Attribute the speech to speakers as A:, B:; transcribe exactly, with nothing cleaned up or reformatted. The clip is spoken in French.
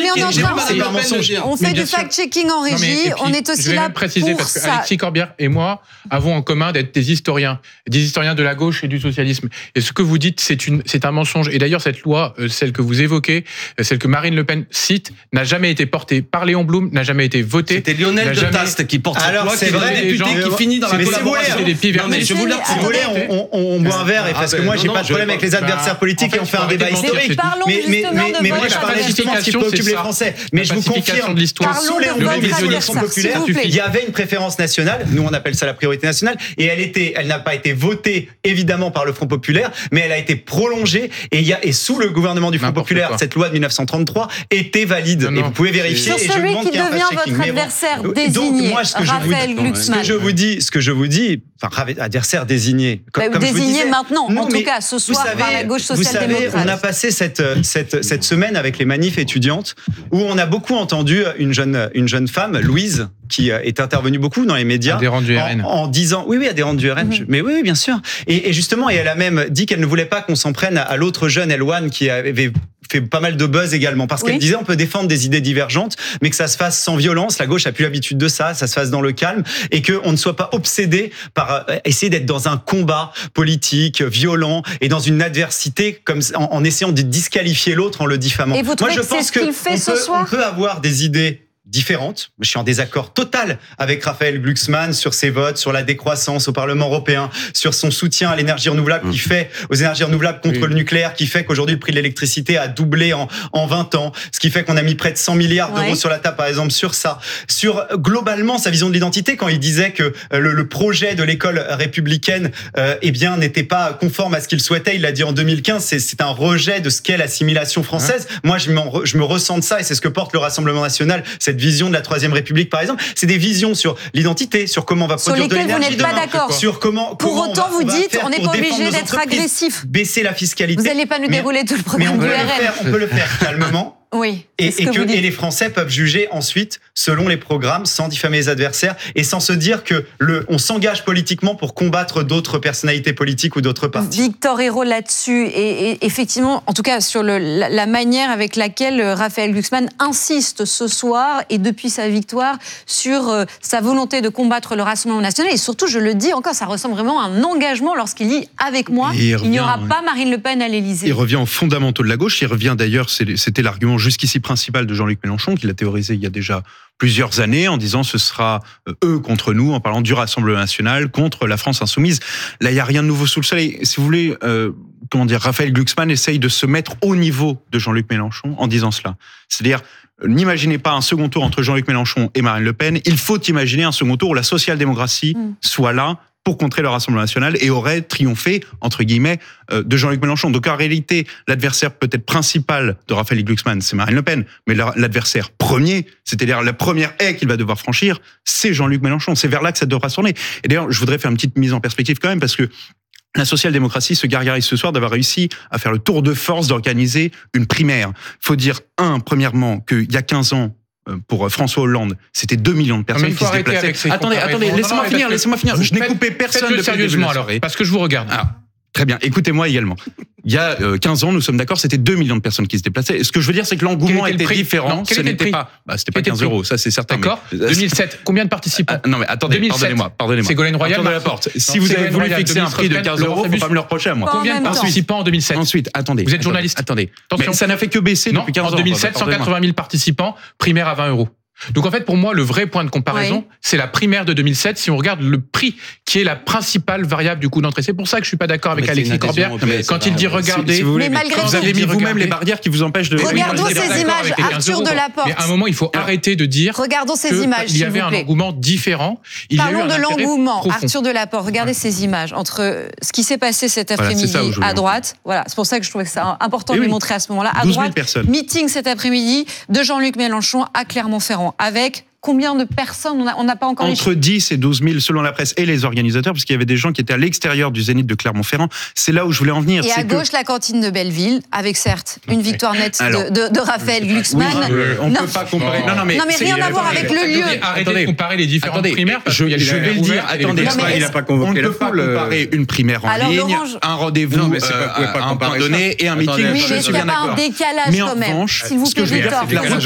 A: est en train
B: de faire mensonge.
A: On fait du fact-checking en régie. On est aussi là pour ça. Je vais même préciser
C: parce qu'Alexis Corbière et moi avons en commun d'être des historiens, des historiens de la gauche et du socialisme. Et ce que vous dites, c'est une, c'est un mensonge. Et d'ailleurs, cette loi, celle que vous évoquez, celle que Marine Le Pen cite, n'a jamais été portée par Léon Blum, n'a jamais été votée.
B: C'était Lionel de Taste qui porte cette loi,
D: c'est vrai,
B: député qui finit dans la collaboration.
C: C'est des pivers.
D: Mais je vous le si vous voulez, on, on, on boit un verre, et parce que moi, j'ai pas de problème avec les adversaires politiques et on fait un débat historique. Mais, mais, mais, mais moi, je parlais justement de ce qui préoccupe les Français. Mais je vous confirme que sous les révolutions populaires, il y avait une préférence nationale. Nous, on appelle ça la priorité nationale. Et elle était, elle n'a pas été votée, évidemment, par le Front populaire, mais elle a été prolongée. Et il y a, et sous le gouvernement du Front populaire, cette loi de mille neuf cent trente-trois était valide. Et vous pouvez vérifier.
A: Sur celui qui devient votre adversaire désigné, Raphaël Glucksmann.
D: Ce que je vous dis, ce que je vous dis, enfin, adversaire désigné.
A: Comme, comme désigné maintenant, non, en tout cas, ce soir, savez, par la gauche social-démocrate.
D: Vous savez, on a passé cette, cette, cette semaine avec les manifs étudiantes où on a beaucoup entendu une jeune, une jeune femme, Louise, qui est intervenue beaucoup dans les médias.
C: Adhérente du R N.
D: En, en disant, oui, oui, adhérente du R N. Mm-hmm. Mais oui, oui, bien sûr. Et, et justement, et elle a même dit qu'elle ne voulait pas qu'on s'en prenne à, à l'autre jeune, Elwan, qui avait fait pas mal de buzz également, parce oui. qu'elle disait on peut défendre des idées divergentes, mais que ça se fasse sans violence. La gauche a plus l'habitude de ça, ça se fasse dans le calme, et qu'on ne soit pas obsédé par essayer d'être dans un combat politique violent et dans une adversité, comme en, en essayant de disqualifier l'autre en le diffamant.
A: Et vous trouvez
D: Moi, je
A: que
D: pense
A: c'est ce qu'il fait ce
D: peut,
A: soir ?
D: on peut avoir des idées différentes. Je suis en désaccord total avec Raphaël Glucksmann sur ses votes, sur la décroissance au Parlement européen, sur son soutien à l'énergie renouvelable mmh. qui fait, aux énergies renouvelables contre oui. le nucléaire, qui fait qu'aujourd'hui le prix de l'électricité a doublé en, en vingt ans, ce qui fait qu'on a mis près de cent milliards d'euros ouais. sur la table, par exemple, sur ça. Sur, globalement, sa vision de l'identité, quand il disait que le, le projet de l'école républicaine, euh, eh bien, n'était pas conforme à ce qu'il souhaitait, il l'a dit en deux mille quinze, c'est, c'est un rejet de ce qu'est l'assimilation française. Mmh. Moi, je, je me ressens de ça, et c'est ce que porte le Rassemblement national, cette vision de la Troisième République, par exemple. C'est des visions sur l'identité, sur comment on va produire de l'énergie
A: vous n'êtes pas
D: demain,
A: d'accord.
D: Sur comment,
A: Pour
D: comment
A: autant,
D: on va,
A: vous
D: on
A: dites, on n'est pas obligé d'être agressif.
D: Baisser la fiscalité.
A: Vous n'allez pas nous dérouler tout le programme
D: du
A: R N.
D: Faire, on peut le faire calmement.
A: Oui.
D: Et, et, que, et les Français peuvent juger ensuite selon les programmes, sans diffamer les adversaires et sans se dire que le, on s'engage politiquement pour combattre d'autres personnalités politiques ou d'autres partis.
A: Victor Ayrault là-dessus, et, et effectivement, en tout cas sur le, la, la manière avec laquelle Raphaël Glucksmann insiste ce soir et depuis sa victoire sur euh, sa volonté de combattre le Rassemblement national, et surtout, je le dis encore, ça ressemble vraiment à un engagement lorsqu'il dit avec moi, il, revient, il n'y aura ouais. pas Marine Le Pen à l'Élysée.
E: Il revient aux fondamentaux de la gauche. Il revient d'ailleurs, c'était l'argument jusqu'ici principal de Jean-Luc Mélenchon, qu'il a théorisé il y a déjà plusieurs années, en disant ce sera eux contre nous, en parlant du Rassemblement national contre la France insoumise. Là, il n'y a rien de nouveau sous le soleil. Si vous voulez, euh, comment dire, Raphaël Glucksmann essaye de se mettre au niveau de Jean-Luc Mélenchon en disant cela. C'est-à-dire, n'imaginez pas un second tour entre Jean-Luc Mélenchon et Marine Le Pen. Il faut imaginer un second tour où la social-démocratie mmh. soit là pour contrer le Rassemblement national et aurait triomphé, entre guillemets, euh, de Jean-Luc Mélenchon. Donc en réalité, l'adversaire peut-être principal de Raphaël Glucksmann, c'est Marine Le Pen, mais l'adversaire premier, c'est-à-dire la première haie qu'il va devoir franchir, c'est Jean-Luc Mélenchon. C'est vers là que ça devra se tourner. Et d'ailleurs, je voudrais faire une petite mise en perspective quand même, parce que la social-démocratie se gargarise ce soir d'avoir réussi à faire le tour de force d'organiser une primaire. Il faut dire, un, premièrement, qu'il y a quinze ans, pour François Hollande, c'était deux millions de personnes qui se déplaçaient. Attendez, attendez, laissez-moi finir, laissez-moi finir. Je n'ai coupé personne
C: de sérieusement alors, parce que je vous regarde.
E: Ah, très bien, écoutez-moi également. Il y a quinze ans, nous sommes d'accord, c'était deux millions de personnes qui se déplaçaient. Ce que je veux dire, c'est que l'engouement était, était différent. Non, ce n'était pas, bah, c'était pas quinze euros, ça c'est certain.
C: D'accord. Mais... deux mille sept, combien de participants?
E: ah, Non mais attendez, deux mille sept, pardonnez-moi, pardonnez-moi.
C: Ségolène Royal.
E: De la porte. Si vous avez voulu fixer un prix de quinze euros, faut pas me le reprocher à moi.
C: Combien de participants en deux mille sept?
E: Ensuite, attendez.
C: Vous êtes journaliste.
E: Attendez. Mais ça n'a fait que baisser depuis quinze ans.
C: En deux mille sept, cent quatre-vingt mille participants, primaire à vingt euros. Donc en fait, pour moi, le vrai point de comparaison, oui. c'est la primaire de deux mille sept, si on regarde le prix, qui est la principale variable du coût d'entrée. C'est pour ça que je suis pas d'accord avec Alexis Corbière quand il dit regardez.
E: Si vous voulez, mais malgré vous avez mis vous-même les barrières qui vous empêchent de.
A: Regardons ces images, Arthur Delaporte.
C: Mais à un moment, il faut arrêter de dire.
A: Regardons ces images.
C: Il y avait un engouement différent.
A: Parlons de l'engouement, Arthur Delaporte. Regardez ces images entre ce qui s'est passé cet après-midi à droite. Voilà, c'est pour ça que je trouvais que c'est important de les montrer à ce moment-là. À droite, meeting cet après-midi de Jean-Luc Mélenchon à Clermont-Ferrand. Avec combien de personnes? On n'a pas encore...
E: Entre dix et douze mille selon la presse et les organisateurs, parce qu'il y avait des gens qui étaient à l'extérieur du Zénith de Clermont-Ferrand. C'est là où je voulais en venir.
A: Et à gauche, que... la cantine de Belleville, avec certes une victoire nette Alors, de, de, de Raphaël Glucksmann.
E: Oui, euh, on ne peut pas comparer...
A: Non, non, mais, non, mais rien à voir avec le lieu.
C: Arrêtez de comparer les différentes
E: attendez,
C: primaires.
E: Je, je vais le dire, attendez,
D: il n'a pas convoqué
E: on ne peut pas comparer une primaire en ligne, un rendez-vous à un point donné et un meeting.
A: Mais il n'y a pas un décalage quand même, s'il vous plaît, Victor.